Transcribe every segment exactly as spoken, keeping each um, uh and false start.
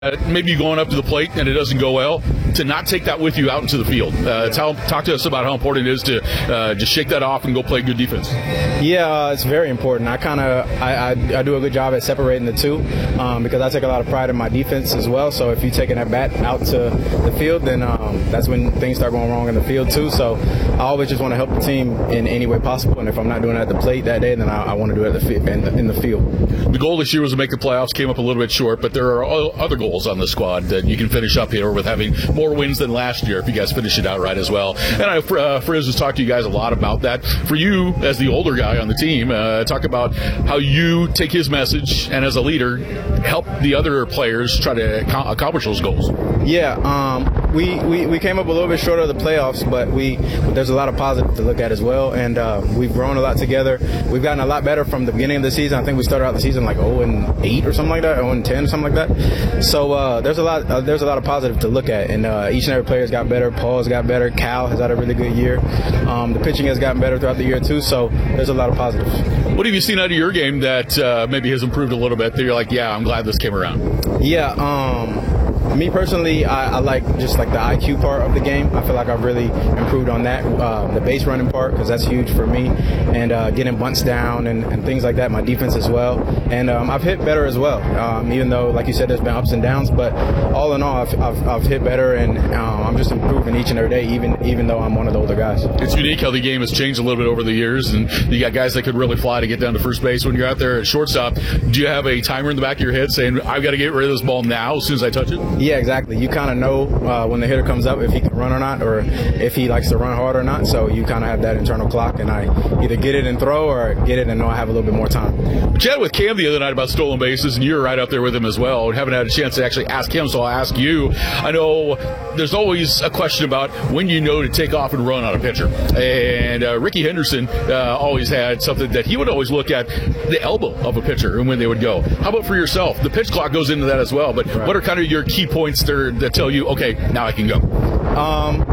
Uh, maybe going up to the plate and it doesn't go well, to not take that with you out into the field. Uh, tell, talk to us about how important it is to uh, just shake that off and go play good defense. Yeah, uh, it's very important. I kind of I, I, I do a good job at separating the two um, because I take a lot of pride in my defense as well. So if you're taking that bat out to the field, then um, that's when things start going wrong in the field too. So I always just want to help the team in any way possible. And if I'm not doing it at the plate that day, then I, I want to do it at the, in, the, in the field. The goal this year was to make the playoffs. Came up a little bit short, but there are other goals on the squad that you can finish up here with having more wins than last year if you guys finish it out right as well. And I, uh, Frizz has talked to you guys a lot about that. For you, as the older guy on the team, uh, talk about how you take his message and as a leader help the other players try to ac- accomplish those goals. Yeah, um, we, we, we came up a little bit short of the playoffs, but we there's a lot of positive to look at as well, and uh, we've grown a lot together. We've gotten a lot better from the beginning of the season. I think we started out the season like oh and eight or something like that, oh and ten or something like that. So uh, there's a lot uh, there's a lot of positive to look at, and uh, each and every player's got better. Paul's got better. Cal has had a really good year. Um, the pitching has gotten better throughout the year too, so there's a lot of positives. What have you seen out of your game that uh, maybe has improved a little bit that you're like, yeah, I'm glad this came around? Yeah, um, me personally, I, I like just like the I Q part of the game. I feel like I've really improved on that, uh, the base running part, because that's huge for me, and uh, getting bunts down and, and things like that, my defense as well. And um, I've hit better as well, um, even though, like you said, there's been ups and downs, but all in all, I've, I've, I've hit better, and um, I'm just improving each and every day, even even though I'm one of the older guys. It's unique how the game has changed a little bit over the years, and you got guys that could really fly to get down to first base. When you're out there at shortstop, do you have a timer in the back of your head saying, I've got to get rid of this ball now as soon as I touch it? Yeah, exactly. You kind of know uh, when the hitter comes up if he can run or not, or if he likes to run hard or not, so you kind of have that internal clock, and I either get it and throw or get it and know I have a little bit more time. We chatted with Cam the other night about stolen bases, and you're right up there with him as well. We haven't had a chance to actually ask him, so I'll ask you. I know there's always a question about when you know to take off and run on a pitcher, and uh, Ricky Henderson uh, always had something that he would always look at the elbow of a pitcher and when they would go. How about for yourself? The pitch clock goes into that as well, but right. What are kind of your key points there that tell you, okay, now I can go? Um,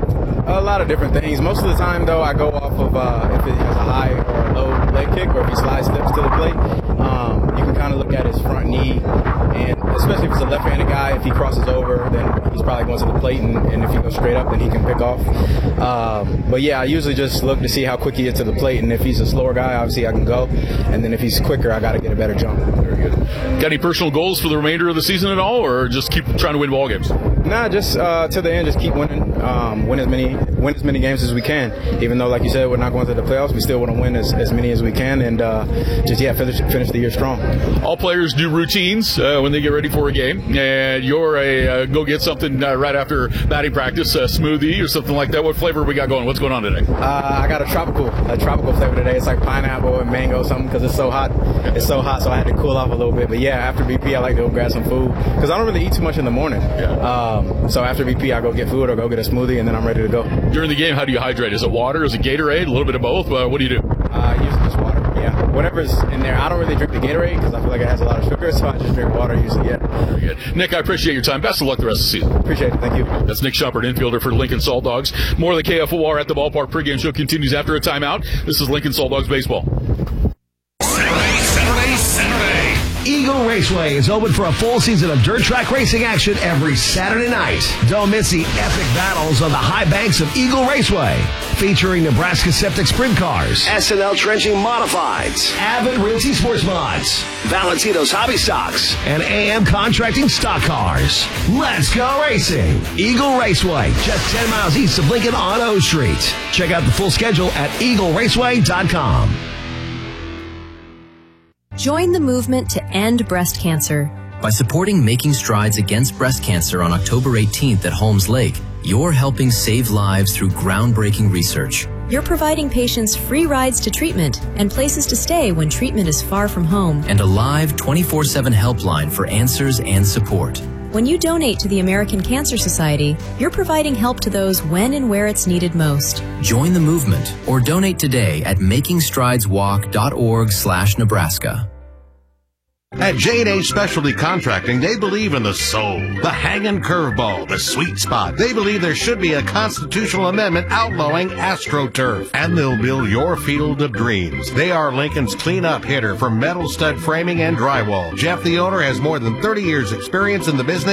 a lot of different things. Most of the time, though, I go off of uh, if it has a high or a low leg kick, or if he slide steps to the plate. Um, you can kind of look at his front knee, and especially if it's a left-handed guy, if he crosses over, then he's probably going to the plate, and, and if he goes straight up, then he can pick off. Um, but yeah, I usually just look to see how quick he is to the plate, and if he's a slower guy, obviously I can go, and then if he's quicker, I got to get a better jump. Very good. Got any personal goals for the remainder of the season at all, or just keep trying to win ball games? Nah, just uh, to the end, just keep winning, um, win as many win as many games as we can. Even though, like you said, we're not going to the playoffs, we still want to win as, as many as we can, and uh, just yeah, finish, finish the year strong. All players do routines uh, when they get ready for a game, and you're a uh, go get something uh, right after batting practice, a smoothie or something like that. What flavor we got going? What's going on today? Uh, I got a tropical, a tropical flavor today. It's like pineapple and mango or something because it's so hot. It's so hot, so I had to cool off a little bit. But yeah, after B P, I like to go grab some food because I don't really eat too much in the morning. Yeah. Um, so after B P, I go get food or go get a smoothie, and then I'm ready to go. During the game, how do you hydrate? Is it water? Is it Gatorade? A little bit of both? Uh, what do you do? Uh, usually just water. Yeah, whatever's in there. I don't really drink the Gatorade because I feel like it has a lot of sugar, so I just drink water usually. Yeah. Very good. Nick, I appreciate your time. Best of luck the rest of the season. Appreciate it. Thank you. That's Nick Shumpert, infielder for Lincoln Salt Dogs. More of the K F O R at the Ballpark pregame show continues after a timeout. This is Lincoln Salt Dogs baseball. Saturday, Saturday, Saturday. Eagle Raceway is open for a full season of dirt track racing action every Saturday night. Don't miss the epic battles on the high banks of Eagle Raceway, featuring Nebraska Septic Sprint Cars, S N L Trenching Modifieds, Avid Realty Sports Mods, Valentino's Hobby Stocks, and A M Contracting Stock Cars. Let's go racing! Eagle Raceway, just ten miles east of Lincoln on O Street. Check out the full schedule at eagle raceway dot com. Join the movement to end breast cancer. By supporting Making Strides Against Breast Cancer on October eighteenth at Holmes Lake, you're helping save lives through groundbreaking research. You're providing patients free rides to treatment and places to stay when treatment is far from home. And a live twenty-four seven helpline for answers and support. When you donate to the American Cancer Society, you're providing help to those when and where it's needed most. Join the movement or donate today at making strides walk dot org slash Nebraska. At J and H Specialty Contracting, they believe in the soul, the hanging curveball, the sweet spot. They believe there should be a constitutional amendment outlawing AstroTurf, and they'll build your field of dreams. They are Lincoln's clean-up hitter for metal stud framing and drywall. Jeff, the owner, has more than thirty years experience in the business